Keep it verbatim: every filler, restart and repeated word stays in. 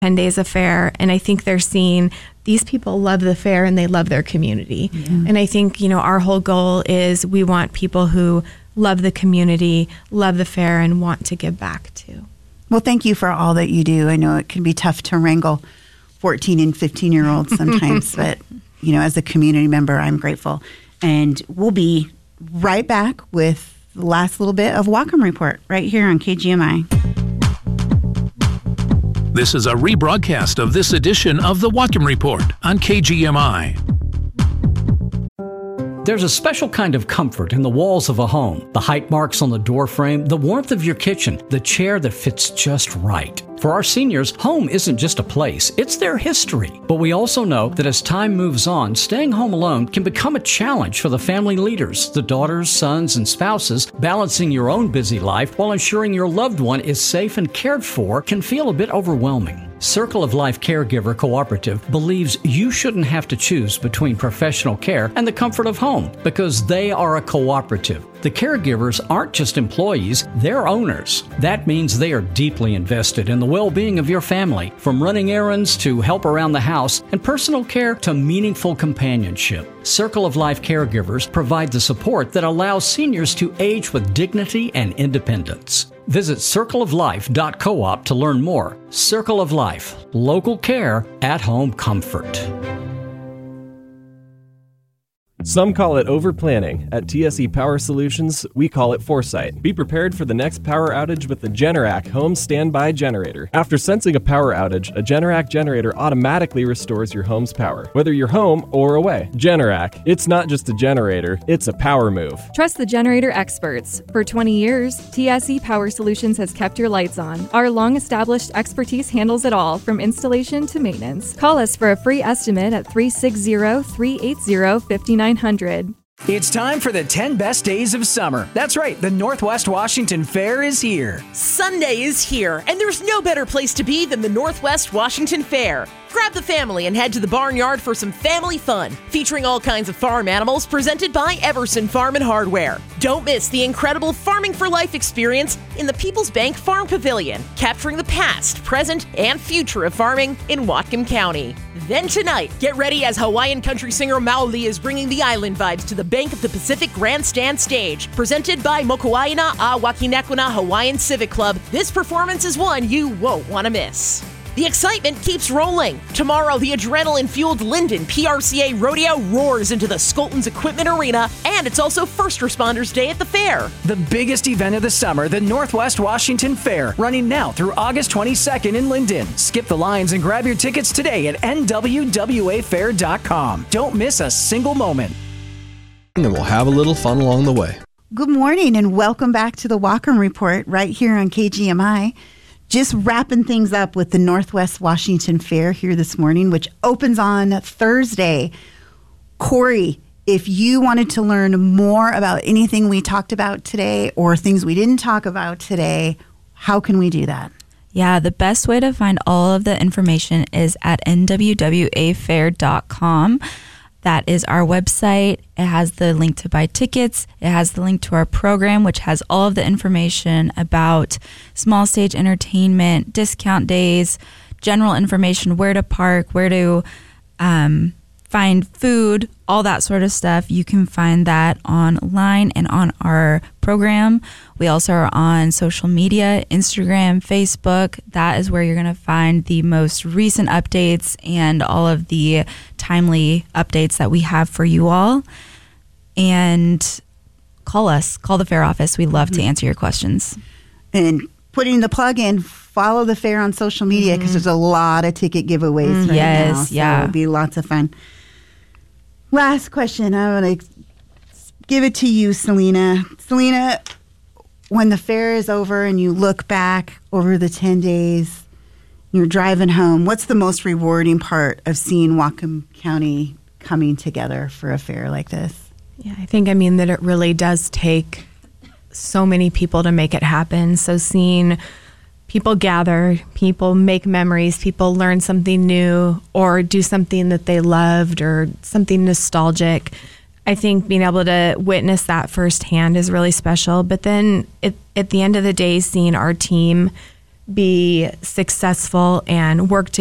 ten days of fair, and I think they're seeing these people love the fair and they love their community. Yeah. And I think, you know, our whole goal is we want people who love the community, love the fair, and want to give back too. Well, thank you for all that you do. I know it can be tough to wrangle fourteen and fifteen year olds sometimes, but, you know, as a community member, I'm grateful. And we'll be right back with the last little bit of Whatcom Report right here on K G M I. This is a rebroadcast of this edition of the Whatcom Report on K G M I. There's a special kind of comfort in the walls of a home. The height marks on the door frame, the warmth of your kitchen, the chair that fits just right. For our seniors, home isn't just a place, it's their history. But we also know that as time moves on, staying home alone can become a challenge for the family leaders, the daughters, sons, and spouses. Balancing your own busy life while ensuring your loved one is safe and cared for can feel a bit overwhelming. Circle of Life Caregiver Cooperative believes you shouldn't have to choose between professional care and the comfort of home because they are a cooperative. The caregivers aren't just employees, they're owners. That means they are deeply invested in the well-being of your family, from running errands to help around the house and personal care to meaningful companionship. Circle of Life Caregivers provide the support that allows seniors to age with dignity and independence. Visit circle of life dot coop to learn more. Circle of Life, local care, at-home comfort. Some call it overplanning. At T S E Power Solutions, we call it foresight. Be prepared for the next power outage with the Generac Home Standby Generator. After sensing a power outage, a Generac generator automatically restores your home's power, whether you're home or away. Generac, it's not just a generator, it's a power move. Trust the generator experts. For twenty years, T S E Power Solutions has kept your lights on. Our long-established expertise handles it all, from installation to maintenance. Call us for a free estimate at three six zero, three eight zero, five nine hundred. It's time for the ten best days of summer. That's right, the Northwest Washington Fair is here. Sunday is here, and there's no better place to be than the Northwest Washington Fair. Grab the family and head to the barnyard for some family fun, featuring all kinds of farm animals presented by Everson Farm and Hardware. Don't miss the incredible Farming for Life experience in the People's Bank Farm Pavilion, capturing the past, present, and future of farming in Whatcom County. Then tonight, get ready as Hawaiian country singer Maoli is bringing the island vibes to the Bank of the Pacific Grandstand stage. Presented by Mokuaina a Wakinekuna Hawaiian Civic Club, this performance is one you won't want to miss. The excitement keeps rolling. Tomorrow, the adrenaline-fueled Linden P R C A Rodeo roars into the Skoltons Equipment Arena, and it's also First Responders Day at the fair. The biggest event of the summer, the Northwest Washington Fair, running now through August twenty-second in Linden. Skip the lines and grab your tickets today at N W W A fair dot com. Don't miss a single moment. And we'll have a little fun along the way. Good morning and welcome back to the Whatcom Report right here on K G M I. Just wrapping things up with the Northwest Washington Fair here this morning, which opens on Thursday. Corey, if you wanted to learn more about anything we talked about today or things we didn't talk about today, how can we do that? Yeah, the best way to find all of the information is at N W W A fair dot com. That is our website. It has the link to buy tickets. It has the link to our program, which has all of the information about small stage entertainment, discount days, general information, where to park, where to um, find food, all that sort of stuff. You can find that online and on our program. We also are on social media, Instagram, Facebook. That is where you're going to find the most recent updates and all of the timely updates that we have for you all. And call us, call the fair office. We'd love to answer your questions. And putting the plug in, follow the fair on social media because mm-hmm. there's a lot of ticket giveaways mm-hmm. right yes, now. So yeah. it'll be lots of fun. Last question. I want to give it to you, Selena. Selena, when the fair is over and you look back over the ten days, you're driving home, what's the most rewarding part of seeing Whatcom County coming together for a fair like this? Yeah, I think, I mean, that it really does take so many people to make it happen. So seeing people gather, people make memories, people learn something new or do something that they loved or something nostalgic. I think being able to witness that firsthand is really special. But then at, at the end of the day, seeing our team be successful and work together